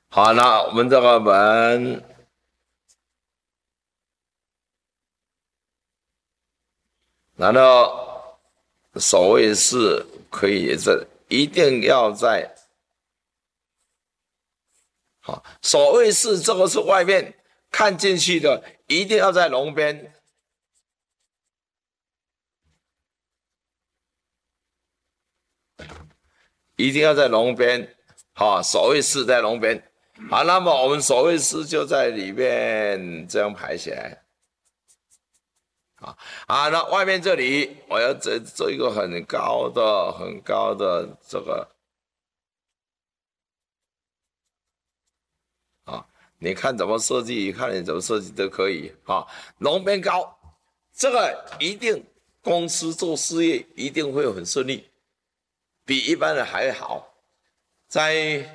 好，那我们这个门，难道守卫室可以一定要在好，守卫室这个是外面看进去的，一定要在龙边，一定要在龙边。好，守卫室在龙边。好，那么我们守卫室就在里面这样排起来。那外面这里我要做一个很高的这个啊，你看怎么设计，看你怎么设计都可以啊。龙边高，这个一定公司做事业一定会很顺利，比一般人还好。在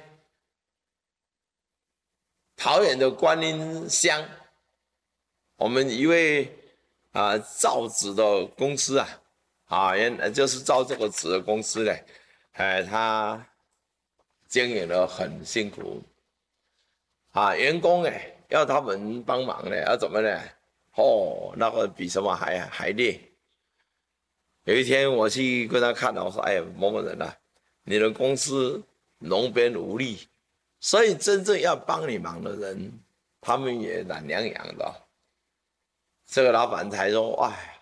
桃园的观音乡，我们一位造纸的公司就是造这个纸的公司呢，他经营的很辛苦员工要他们帮忙呢，要怎么呢？那个比什么还累。有一天我去跟他看了，我说：“哎，某某人啊，你的公司龙边无力，所以真正要帮你忙的人，他们也懒洋洋的。”这个老板才说：“哎，